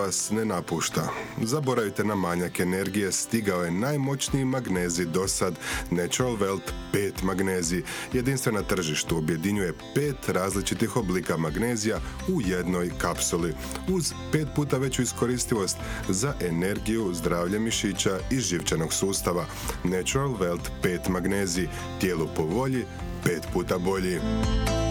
vas ne napušta. Zaboravite na manjak energije, stigao je najmoćniji magnezij do sad, Natural Welt 5 magnezij. Jedinstven na tržištu, objedinjuje 5 različitih oblika magnezija u jednoj kapsuli, uz 5 puta veću iskoristivost za energiju, zdravlje mišića i živčanog sustava. Natural Welt 5 magnezij, tijelu po volji, 5 puta bolji.